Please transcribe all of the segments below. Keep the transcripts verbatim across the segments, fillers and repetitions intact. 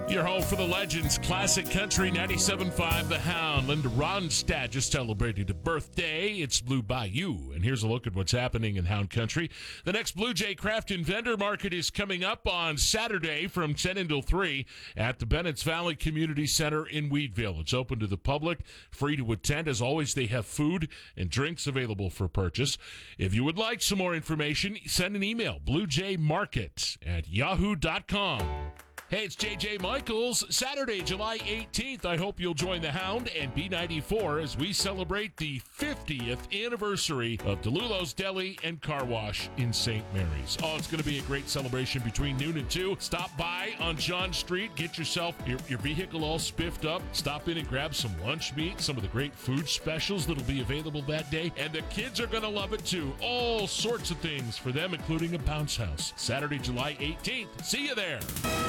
Your home for the Legends, Classic Country ninety-seven point five The Hound. Linda Ronstadt just celebrated a birthday. It's Blue Bayou. And here's a look at what's happening in Hound Country. The next Blue Jay Craft and Vendor Market is coming up on Saturday from ten until three at the Bennett's Valley Community Center in Weedville. It's open to the public, free to attend. As always, they have food and drinks available for purchase. If you would like some more information, send an email, bluejaymarket at yahoo dot com. Hey, it's J J Michaels. Saturday, July eighteenth. I hope you'll join the Hound and B ninety-four as we celebrate the fiftieth anniversary of DeLulo's Deli and Car Wash in Saint Mary's. Oh, it's going to be a great celebration between noon and two. Stop by on John Street. Get yourself your, your vehicle all spiffed up. Stop in and grab some lunch meat, some of the great food specials that'll be available that day. And the kids are going to love it too. All sorts of things for them, including a bounce house. Saturday, July eighteenth. See you there.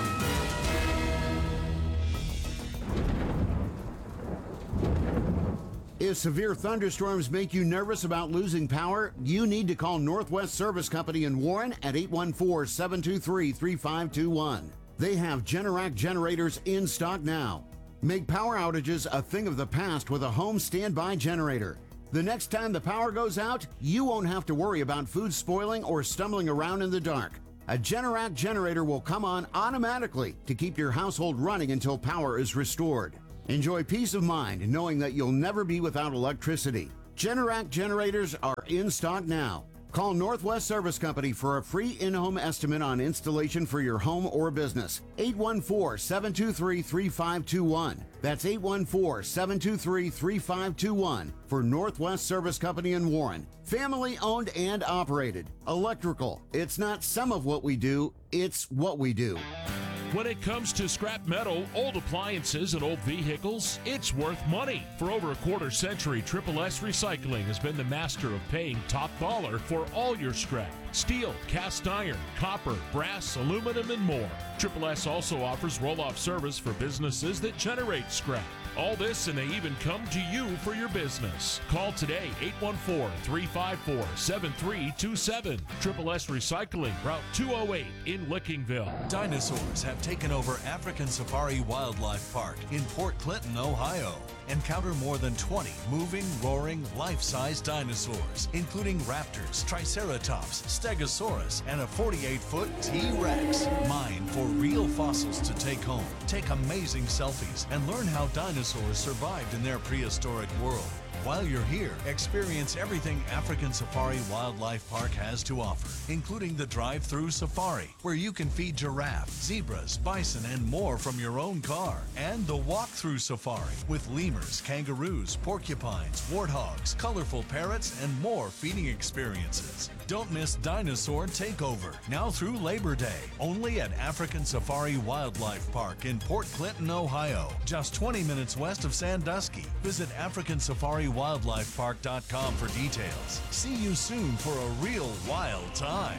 If severe thunderstorms make you nervous about losing power, you need to call Northwest Service Company in Warren at eight one four, seven two three, three five two one. They have Generac generators in stock now. Make power outages a thing of the past with a home standby generator. The next time the power goes out, you won't have to worry about food spoiling or stumbling around in the dark. A Generac generator will come on automatically to keep your household running until power is restored. Enjoy peace of mind knowing that you'll never be without electricity. Generac generators are in stock now. Call Northwest Service Company for a free in-home estimate on installation for your home or business. eight one four, seven two three, three five two one. That's eight one four, seven two three, three five two one for Northwest Service Company in Warren. Family owned and operated. Electrical. It's not some of what we do, it's what we do. When it comes to scrap metal, old appliances, and old vehicles, it's worth money. For over a quarter century, Triple S Recycling has been the master of paying top dollar for all your scrap. Steel, cast iron, copper, brass, aluminum, and more. Triple S also offers roll-off service for businesses that generate scrap. All this, and they even come to you for your business. Call today, eight one four, three five four, seven three two seven. Triple S Recycling, Route two oh eight in Lickingville. Dinosaurs have taken over African Safari Wildlife Park in Port Clinton, Ohio. Encounter more than twenty moving, roaring, life-size dinosaurs, including raptors, triceratops, stegosaurus, and a forty-eight foot T-Rex. Mine for real fossils to take home. Take amazing selfies and learn how dinosaurs survived in their prehistoric world. While you're here, experience everything African Safari Wildlife Park has to offer, including the drive-through safari, where you can feed giraffe, zebras, bison, and more from your own car, and the walk-through safari with lemurs, kangaroos, porcupines, warthogs, colorful parrots, and more feeding experiences. Don't miss Dinosaur Takeover, now through Labor Day, only at African Safari Wildlife Park in Port Clinton, Ohio, just twenty minutes west of Sandusky. Visit African Safari Wildlife Park dot com for details. See you soon for a real wild time.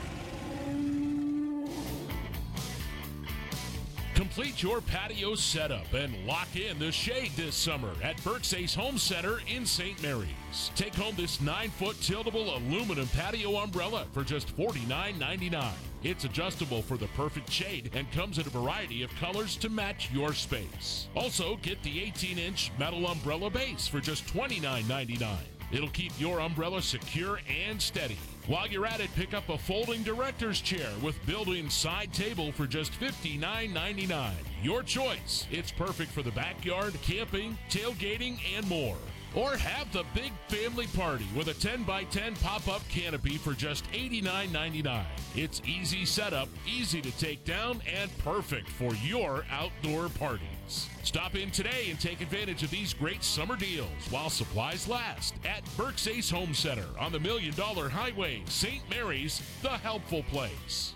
Complete your patio setup and lock in the shade this summer at Burke's Ace Home Center in Saint Mary's. Take home this nine foot tiltable aluminum patio umbrella for just forty-nine ninety-nine. It's adjustable for the perfect shade and comes in a variety of colors to match your space. Also, get the eighteen inch metal umbrella base for just twenty-nine ninety-nine. It'll keep your umbrella secure and steady. While you're at it, pick up a folding director's chair with built-in side table for just fifty-nine ninety-nine. Your choice. It's perfect for the backyard, camping, tailgating, and more. Or have the big family party with a ten by ten pop-up canopy for just eighty-nine ninety-nine. It's easy setup, easy to take down, and perfect for your outdoor parties. Stop in today and take advantage of these great summer deals while supplies last at Burke's Ace Home Center on the Million Dollar Highway, Saint Mary's, the helpful place.